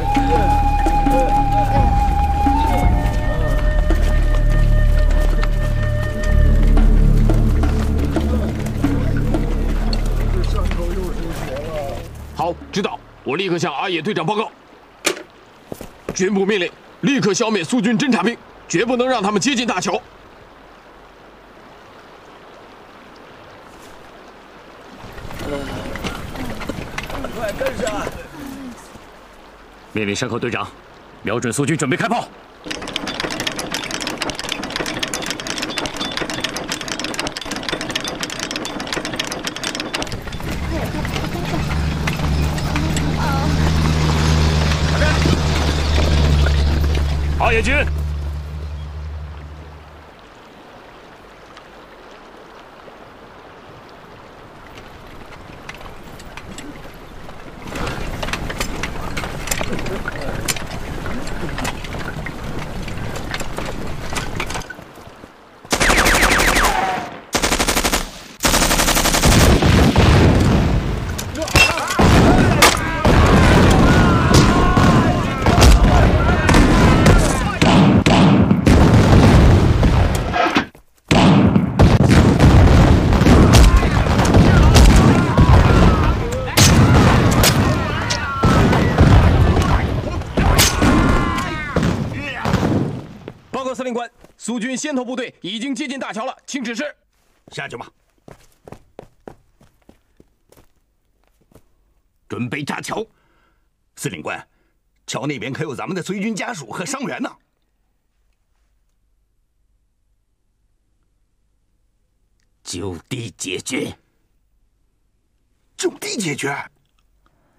好，知道。我立刻向阿野队长报告。军部命令，立刻消灭苏军侦察兵，绝不能让他们接近大桥。 快跟上！ 命令山口队长，瞄准苏军，准备开炮。 阿野军， 司令官，苏军先头部队已经接近大桥了，请指示。 下去吧。准备炸桥。司令官，桥那边可有咱们的随军家属和伤员呢？就地解决。就地解决。